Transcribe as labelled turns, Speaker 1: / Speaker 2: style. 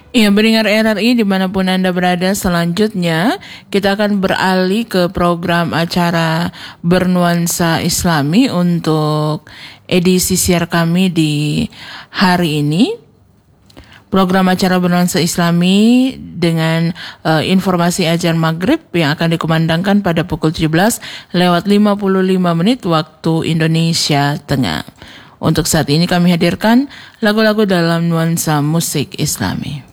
Speaker 1: Ya, pendengar RRI dimanapun Anda berada, selanjutnya kita akan beralih ke program acara bernuansa Islami untuk edisi siar kami di hari ini. Program acara bernuansa Islami dengan informasi azan maghrib yang akan dikumandangkan pada pukul 17:55 waktu Indonesia Tengah. Untuk saat ini kami hadirkan lagu-lagu dalam nuansa musik Islami.